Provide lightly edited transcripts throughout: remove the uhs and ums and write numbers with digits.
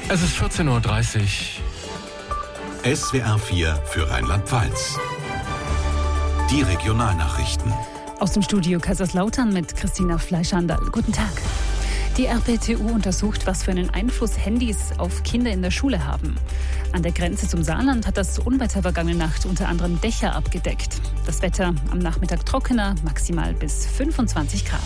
Es ist 14.30 Uhr. SWR 4 für Rheinland-Pfalz. Die Regionalnachrichten. Aus dem Studio Kaiserslautern mit Christina Fleischhandel. Guten Tag. Die RPTU untersucht, was für einen Einfluss Handys auf Kinder in der Schule haben. An der Grenze zum Saarland hat das Unwetter vergangene Nacht unter anderem Dächer abgedeckt. Das Wetter am Nachmittag trockener, maximal bis 25 Grad.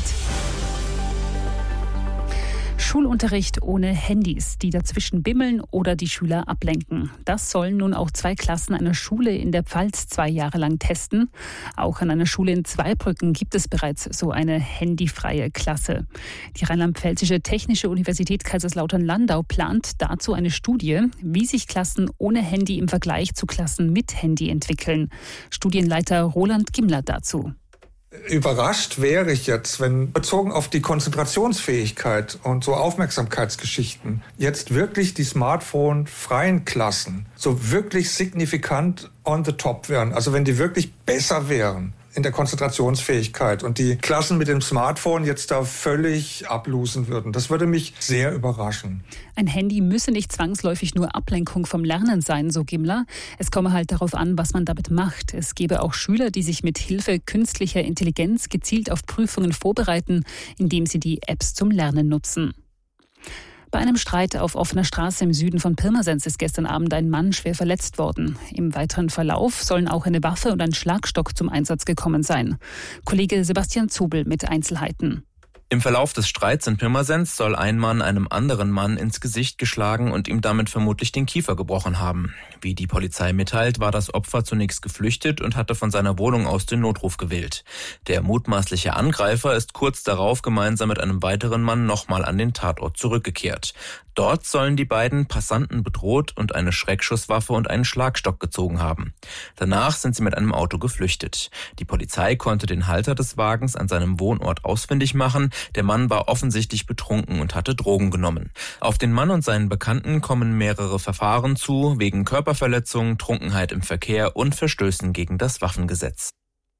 Schulunterricht ohne Handys, die dazwischen bimmeln oder die Schüler ablenken. Das sollen nun auch 2 Klassen einer Schule in der Pfalz 2 Jahre lang testen. Auch an einer Schule in Zweibrücken gibt es bereits so eine handyfreie Klasse. Die Rheinland-Pfälzische Technische Universität Kaiserslautern-Landau plant dazu eine Studie, wie sich Klassen ohne Handy im Vergleich zu Klassen mit Handy entwickeln. Studienleiter Roland Gimmler dazu. Überrascht wäre ich jetzt, wenn bezogen auf die Konzentrationsfähigkeit und so Aufmerksamkeitsgeschichten jetzt wirklich die smartphone-freien Klassen so wirklich signifikant on the top wären. Also wenn die wirklich besser wären in der Konzentrationsfähigkeit und die Klassen mit dem Smartphone jetzt da völlig ablosen würden. Das würde mich sehr überraschen. Ein Handy müsse nicht zwangsläufig nur Ablenkung vom Lernen sein, so Gimmler. Es komme halt darauf an, was man damit macht. Es gebe auch Schüler, die sich mit Hilfe künstlicher Intelligenz gezielt auf Prüfungen vorbereiten, indem sie die Apps zum Lernen nutzen. Bei einem Streit auf offener Straße im Süden von Pirmasens ist gestern Abend ein Mann schwer verletzt worden. Im weiteren Verlauf sollen auch eine Waffe und ein Schlagstock zum Einsatz gekommen sein. Kollege Sebastian Zubel mit Einzelheiten. Im Verlauf des Streits in Pirmasens soll ein Mann einem anderen Mann ins Gesicht geschlagen und ihm damit vermutlich den Kiefer gebrochen haben. Wie die Polizei mitteilt, war das Opfer zunächst geflüchtet und hatte von seiner Wohnung aus den Notruf gewählt. Der mutmaßliche Angreifer ist kurz darauf gemeinsam mit einem weiteren Mann nochmal an den Tatort zurückgekehrt. Dort sollen die beiden Passanten bedroht und eine Schreckschusswaffe und einen Schlagstock gezogen haben. Danach sind sie mit einem Auto geflüchtet. Die Polizei konnte den Halter des Wagens an seinem Wohnort ausfindig machen. Der Mann war offensichtlich betrunken und hatte Drogen genommen. Auf den Mann und seinen Bekannten kommen mehrere Verfahren zu, wegen Körperverletzung, Trunkenheit im Verkehr und Verstößen gegen das Waffengesetz.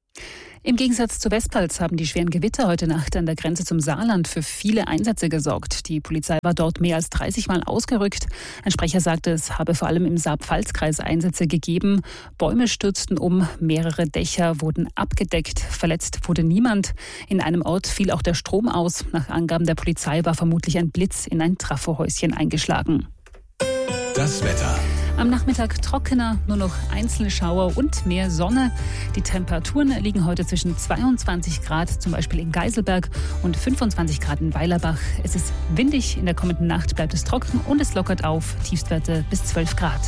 Im Gegensatz zur Westpfalz haben die schweren Gewitter heute Nacht an der Grenze zum Saarland für viele Einsätze gesorgt. Die Polizei war dort mehr als 30 Mal ausgerückt. Ein Sprecher sagte, es habe vor allem im Saar-Pfalz-Kreis Einsätze gegeben. Bäume stürzten um, mehrere Dächer wurden abgedeckt. Verletzt wurde niemand. In einem Ort fiel auch der Strom aus. Nach Angaben der Polizei war vermutlich ein Blitz in ein Trafohäuschen eingeschlagen. Das Wetter. Am Nachmittag trockener, nur noch einzelne Schauer und mehr Sonne. Die Temperaturen liegen heute zwischen 22 Grad, zum Beispiel in Geiselberg, und 25 Grad in Weilerbach. Es ist windig, in der kommenden Nacht bleibt es trocken und es lockert auf, Tiefstwerte bis 12 Grad.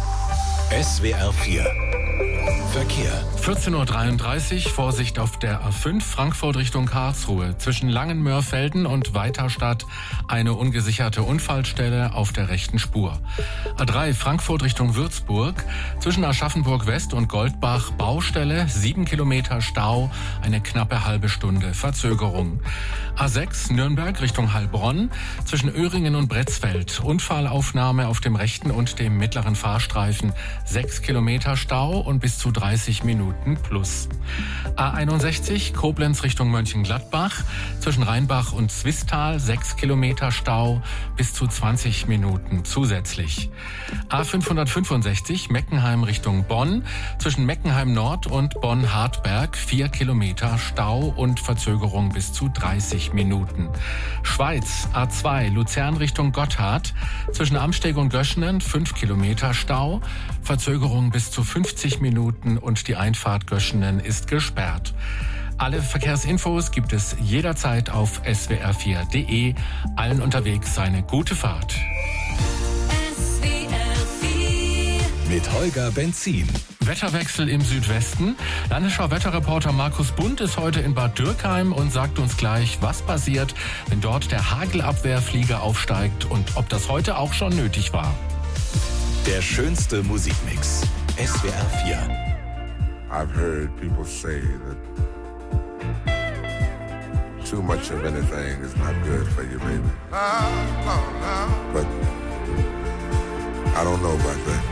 SWR 4 Verkehr. 14.33 Uhr, Vorsicht auf der A5 Frankfurt Richtung Karlsruhe. Zwischen Langenmörfelden und Weiterstadt eine ungesicherte Unfallstelle auf der rechten Spur. A3 Frankfurt Richtung Würzburg. Zwischen Aschaffenburg West und Goldbach Baustelle, 7 Kilometer Stau, eine knappe halbe Stunde Verzögerung. A6 Nürnberg Richtung Heilbronn. Zwischen Öhringen und Bretzfeld Unfallaufnahme auf dem rechten und dem mittleren Fahrstreifen, 6 Kilometer Stau und bis zu 30 Minuten plus. A61 Koblenz Richtung Mönchengladbach. Zwischen Rheinbach und Zwistal 6 Kilometer Stau, bis zu 20 Minuten zusätzlich. A565 Meckenheim Richtung Bonn. Zwischen Meckenheim Nord und Bonn-Hartberg 4 Kilometer Stau und Verzögerung bis zu 30 Minuten. Schweiz A2 Luzern Richtung Gotthard. Zwischen Amsteg und Göschenen 5 Kilometer Stau, Verzögerung bis zu 50 Minuten und die Einfahrt Göschenen ist gesperrt. Alle Verkehrsinfos gibt es jederzeit auf swr4.de. Allen unterwegs eine gute Fahrt. Mit Holger Benzin. Wetterwechsel im Südwesten. Landesschau-Wetterreporter Markus Bund ist heute in Bad Dürkheim und sagt uns gleich, was passiert, wenn dort der Hagelabwehrflieger aufsteigt und ob das heute auch schon nötig war. Der schönste Musikmix. SWR 4. I've heard people say that too much of anything is not good for you, baby. But I don't know about that.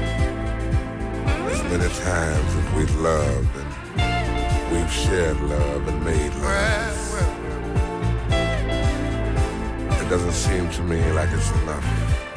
As many times as we've loved and we've shared love and made love, it doesn't seem to me like it's enough.